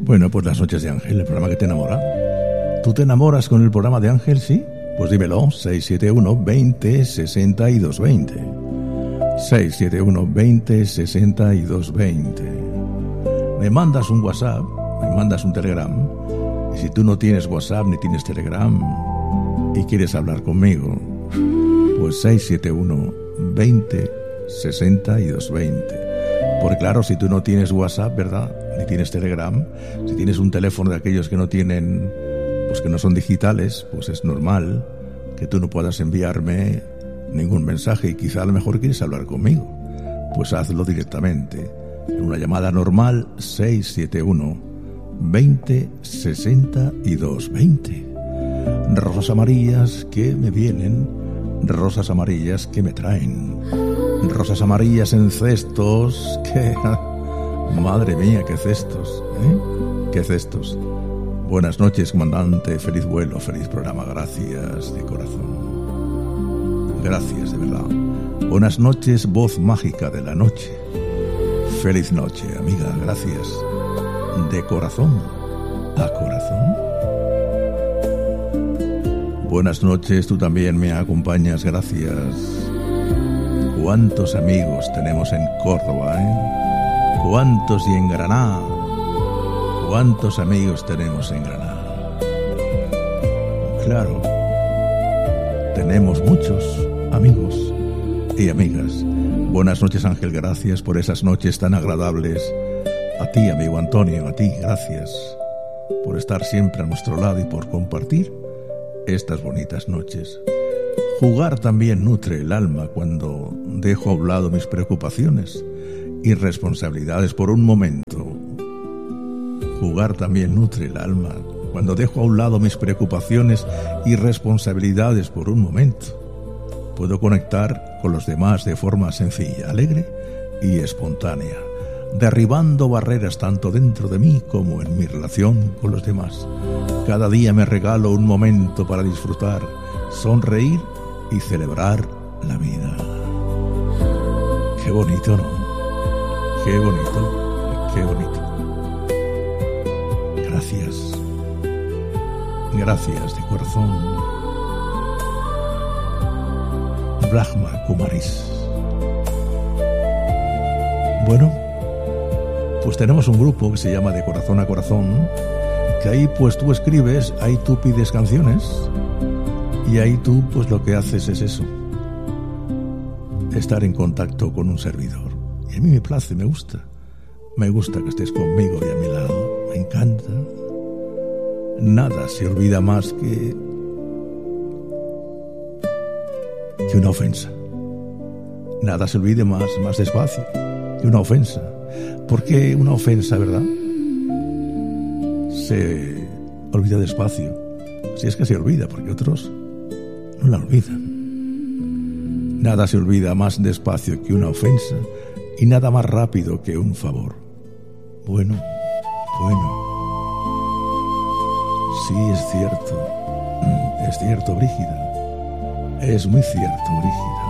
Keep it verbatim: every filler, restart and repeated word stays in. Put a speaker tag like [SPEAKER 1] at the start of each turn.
[SPEAKER 1] Bueno, pues las noches de Ángel, el programa que te enamora. ¿Tú te enamoras con el programa de Ángel, sí? Pues dímelo, seis siete uno, veinte, sesenta y dos veinte. seis siete uno, veinte, sesenta y dos veinte. Me mandas un WhatsApp, me mandas un Telegram. Y si tú no tienes WhatsApp ni tienes Telegram y quieres hablar conmigo, pues seis siete uno, veinte, sesenta y dos veinte. Porque claro, si tú no tienes WhatsApp, ¿verdad? Ni tienes Telegram, si tienes un teléfono de aquellos que no tienen, pues que no son digitales, pues es normal que tú no puedas enviarme ningún mensaje y quizá a lo mejor quieres hablar conmigo. Pues hazlo directamente. En una llamada normal, seis siete uno, veinte, sesenta y dos veinte. Rosas amarillas que me vienen, rosas amarillas que me traen. Rosas amarillas en cestos, que... Madre mía, qué cestos, ¿eh? Qué cestos. Buenas noches, comandante, feliz vuelo, feliz programa, gracias de corazón. Gracias, de verdad. Buenas noches, voz mágica de la noche. Feliz noche, amiga, gracias. De corazón a corazón. Buenas noches, tú también me acompañas, gracias. ¿Cuántos amigos tenemos en Córdoba, eh? ¿Cuántos y en Granada? ¿Cuántos amigos tenemos en Granada? Claro, tenemos muchos amigos y amigas. Buenas noches, Ángel, gracias por esas noches tan agradables. A ti, amigo Antonio, a ti, gracias por estar siempre a nuestro lado y por compartir estas bonitas noches. Jugar también nutre el alma cuando dejo a un lado mis preocupaciones y responsabilidades por un momento. Jugar también nutre el alma cuando dejo a un lado mis preocupaciones y responsabilidades por un momento. Puedo conectar con los demás de forma sencilla, alegre y espontánea, derribando barreras tanto dentro de mí como en mi relación con los demás. Cada día me regalo un momento para disfrutar, sonreír y celebrar la vida. Qué bonito, ¿no? Qué bonito, qué bonito. Gracias. Gracias de corazón. Brahma Kumaris. Bueno, pues tenemos un grupo que se llama De Corazón a Corazón, que ahí pues tú escribes, ahí tú pides canciones y ahí tú pues lo que haces es eso, estar en contacto con un servidor. Y a mí me place, me gusta, me gusta que estés conmigo y a mi lado, me encanta. Nada se olvida más que que una ofensa. Nada se olvide más, más despacio que una ofensa. Porque una ofensa, ¿verdad?, se olvida despacio. Si es que se olvida, porque otros no la olvidan. Nada se olvida más despacio que una ofensa y nada más rápido que un favor. Bueno, bueno. Sí, es cierto. Es cierto, Brígida. Es muy cierto, Brígida.